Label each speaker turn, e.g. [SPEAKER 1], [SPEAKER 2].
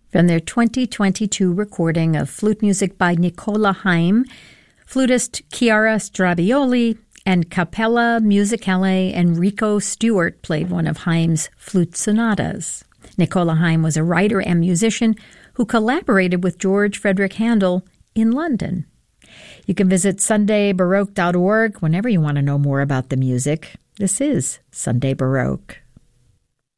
[SPEAKER 1] from their 2022 recording of flute music by Nicola Haim, flutist Chiara Strabioli, and Capella Musicale Enrico Stewart played one of Haim's flute sonatas. Nicola Haim was a writer and musician who collaborated with George Frederick Handel in London. You can visit sundaybaroque.org whenever you want to know more about the music. This is Sunday Baroque.